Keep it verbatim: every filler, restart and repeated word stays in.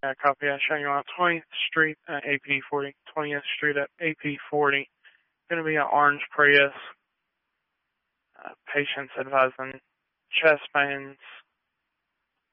Uh, copy. I'm showing you on twentieth Street, uh, A P forty. twentieth Street at A P forty. Going to be an orange Prius. Uh, patients advising chest pains,